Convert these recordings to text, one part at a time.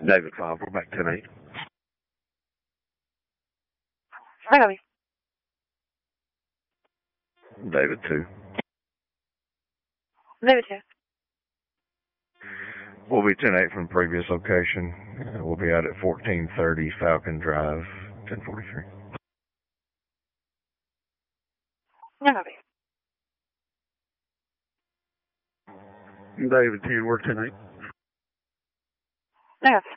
David 5, we're back 10-8. I copy. David 2. David 2. We'll be 10-8 from the previous location. We'll be out at 1430 Falcon Drive, 1043. I copy. David 10, we're 10-8. I copy.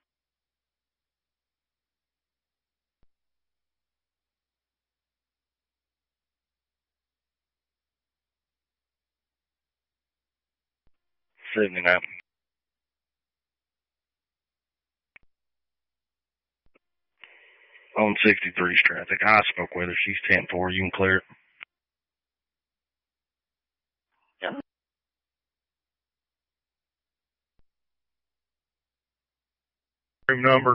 Sydney now. On 63's traffic. I spoke with her. She's 10-4. You can clear it. Yeah. Room number.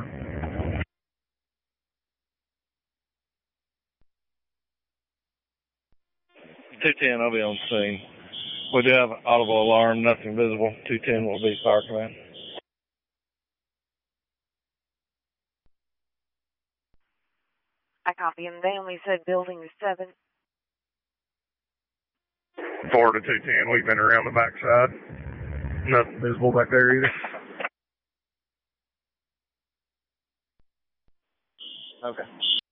210, I'll be on scene. We do have an audible alarm, nothing visible. 210 will be fire command. I copy, and they only said building 7. 4 to 210, we've been around the backside. Nothing visible back there either. Okay.